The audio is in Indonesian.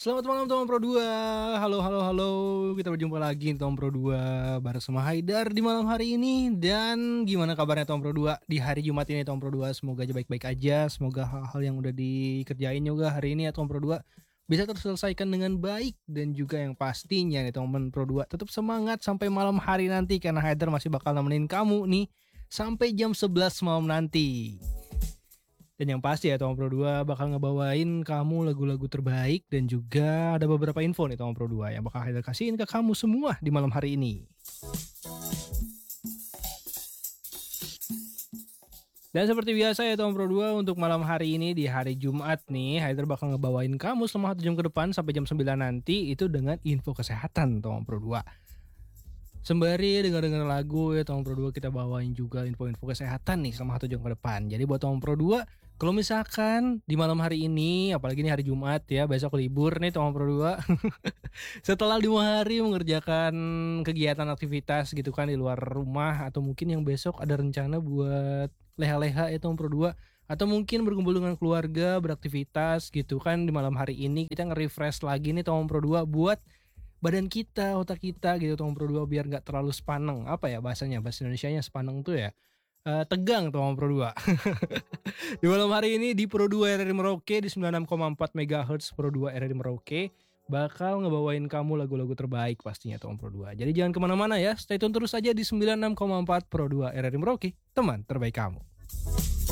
Selamat malam Tom Pro 2. Halo halo halo. Kita berjumpa lagi Tom Pro 2 bareng sama Haidar di malam hari ini. Dan gimana kabarnya Tom Pro 2 di hari Jumat ini Tom Pro 2? Semoga aja baik-baik aja. Semoga hal-hal yang udah dikerjain juga hari ini ya Tom Pro 2 bisa terselesaikan dengan baik. Dan juga yang pastinya nih Tom Pro 2 tetap semangat sampai malam hari nanti, karena Haidar masih bakal nemenin kamu nih sampai jam 11 malam nanti. Dan yang pasti ya Tom Pro 2 bakal ngebawain kamu lagu-lagu terbaik, dan juga ada beberapa info nih Tom Pro 2 yang bakal Haidar kasihin ke kamu semua di malam hari ini. Dan seperti biasa ya Tom Pro 2, untuk malam hari ini di hari Jumat nih, Haidar bakal ngebawain kamu selama 1 jam ke depan sampai jam 9 nanti itu dengan info kesehatan Tom Pro 2. Sembari dengar-dengar lagu ya Tom Pro 2, kita bawain juga info-info kesehatan nih selama 1 jam ke depan. Jadi buat Tom Pro 2, kalau misalkan di malam hari ini, apalagi ini hari Jumat ya, besok libur nih Tom Pro 2. Setelah 5 hari mengerjakan kegiatan aktivitas gitu kan di luar rumah, atau mungkin yang besok ada rencana buat leha-leha ya Tom Pro 2, atau mungkin berkumpul dengan keluarga, beraktivitas gitu kan di malam hari ini, kita nge-refresh lagi nih Tom Pro 2 buat badan kita, otak kita gitu Tom Pro 2, biar nggak terlalu sepaneng. Apa ya bahasanya, bahasa Indonesianya sepaneng tuh ya, tegang Tom Pro 2. Di malam hari ini di Pro 2 RRI Merauke di 96,4 MHz Pro 2 RRI Merauke bakal ngebawain kamu lagu-lagu terbaik pastinya Tom Pro 2. Jadi jangan kemana-mana ya, stay tune terus aja di 96,4 Pro 2 RRI Merauke, teman terbaik kamu.